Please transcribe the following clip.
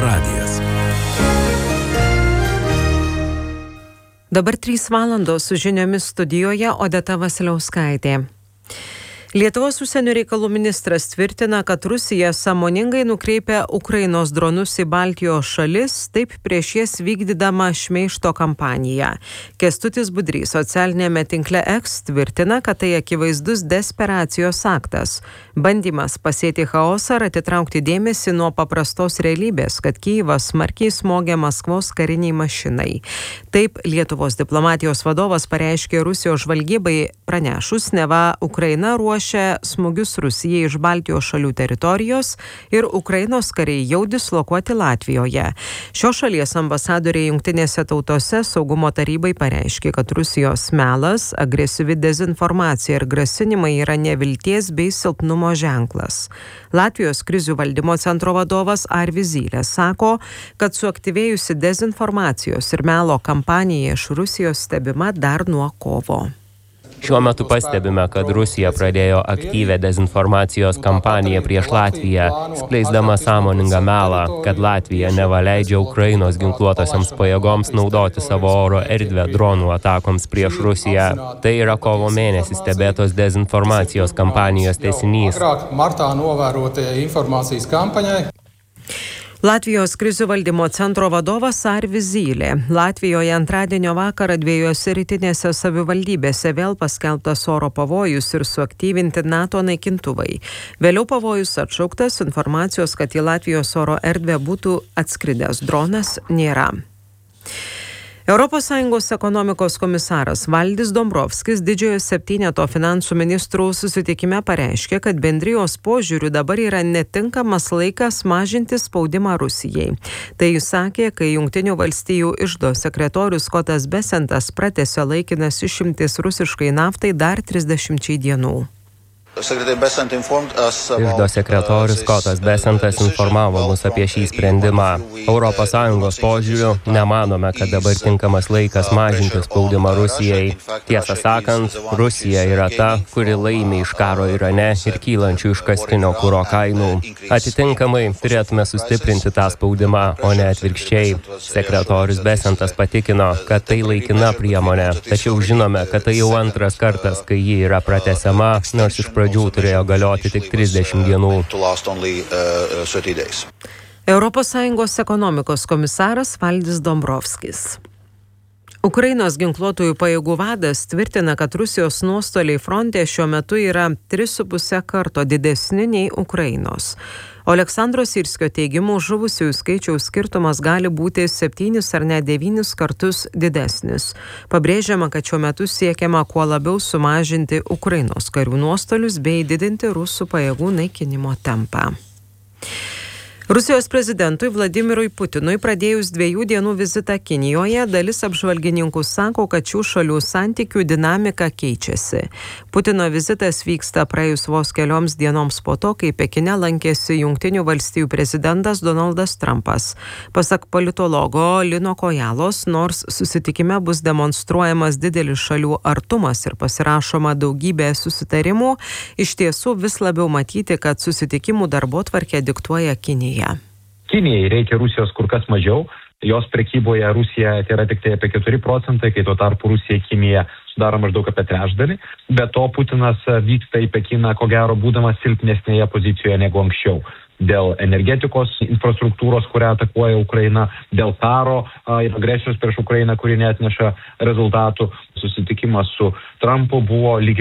radijas. Dabar 3 valandos su žiniomis studijoje Odeta Vasiliauskaitė. Lietuvos užsienio reikalų ministras tvirtina, kad Rusija sąmoningai nukreipia Ukrainos dronus į Baltijos šalis, taip prieš jas vykdydama šmeižto kampaniją. Kęstutis Budrys socialinėme tinkle X tvirtina, kad tai akivaizdus desperacijos aktas. Bandymas pasėti chaosą ir atitraukti dėmesį nuo paprastos realybės, kad Kyjivas smarkiai smogia Maskvos kariniai mašinai. Taip Lietuvos diplomatijos vadovas pareiškė Rusijos žvalgybai pranešus, neva Ukraina ruošia smūgius Rusijai iš Baltijos šalių teritorijos ir Ukrainos kariai jau dislokuoti Latvijoje. Šios šalies ambasadoriai Jungtinėse tautose saugumo tarybai pareiškė, kad Rusijos melas, agresyvi dezinformacija ir grasinimai yra nevilties bei silpnumo ženklas. Latvijos krizių valdymo centro vadovas Arvis Zylė sako, kad suaktyvėjusi dezinformacijos ir melo kampanija iš Rusijos stebima dar nuo kovo. Šiuo metu pastebime, kad Rusija pradėjo aktyvę dezinformacijos kampaniją prieš Latviją, skleisdama sąmoningą melą, kad Latvija neva leidžia Ukrainos ginkluotosiams pajėgoms naudoti savo oro erdvę dronų atakoms prieš Rusiją. Tai yra kovo mėnesį stebėtos dezinformacijos kampanijos tęsinys. Latvijos krizių valdymo centro vadovas Arvis Zylė. Latvijoje antradienio vakarą 2 rytinėse savivaldybėse vėl paskelbtas oro pavojus ir suaktyvinti NATO naikintuvai. Vėliau pavojus atšauktas, informacijos, kad į Latvijos oro erdvę būtų atskridęs dronas, nėra. ES ekonomikos komisaras Valdis Dombrovskis didžiojo 7 finansų ministrų susitikime pareiškė, kad bendrijos požiūriu dabar yra netinkamas laikas mažinti spaudimą Rusijai. Tai jis sakė, kai Jungtinių valstijų iždo sekretorius Skotas Besentas pratęsė laikinas išimtis rusiškai naftai dar 30 dienų. Iždo sekretorius Skotas Besentas informavo mus apie šį sprendimą. ES požiūriu nemanome, kad dabar tinkamas laikas mažinti spaudimą Rusijai. Tiesą sakant, Rusija yra ta, kuri laimi iš karo Irane ir kylančių iškastinio kuro kainų. Atitinkamai turėtume sustiprinti tą spaudimą, o ne atvirkščiai. Sekretorius Besentas patikino, kad tai laikina priemonė, tačiau žinome, kad tai jau antras kartas, kai ji yra pratęsiama, nors iš pradžių turėjo galioti tik 30 dienų. ES ekonomikos komisaras Valdis Dombrovskis. Ukrainos ginkluotųjų pajėgų vadas tvirtina, kad Rusijos nuostoliai fronte šiuo metu yra 3,5 karto didesni nei Ukrainos. Oleksandro Sirskio teigimu, žuvusiųjų skaičiaus skirtumas gali būti 7 ar net 9 kartus didesnis. Pabrėžiama, kad šiuo metu siekiama kuo labiau sumažinti Ukrainos karių nuostolius bei didinti rusų pajėgų naikinimo tempą. Rusijos prezidentui Vladimirui Putinui pradėjus 2 dienų vizitą Kinijoje, dalis apžvalgininkų sako, kad šių šalių santykių dinamika keičiasi. Putino vizitas vyksta praėjus vos kelioms dienoms po to, kai Pekine lankėsi Jungtinių valstijų prezidentas Donaldas Trumpas. Pasak politologo Lino Kojalos, nors susitikime bus demonstruojamas didelis šalių artumas ir pasirašoma daugybė susitarimų, iš tiesų vis labiau matyti, kad susitikimų darbotvarkę diktuoja Kinija. Kinijai reikia Rusijos kur kas mažiau, jos prekyboje Rusija tai yra tik tai apie 4%, kai tuo tarpu Rusija Kinija sudaro maždaug apie trečdalį. Be to Putinas vyksta į Pekiną, ko gero būdamas silpnesnėje pozicijoje negu anksčiau. Dėl energetikos infrastruktūros, kurią atakuoja Ukraina, dėl karo ir agresijos prieš Ukrainą, kuri neatneša rezultatų. Susitikimas su Trumpu buvo lygiai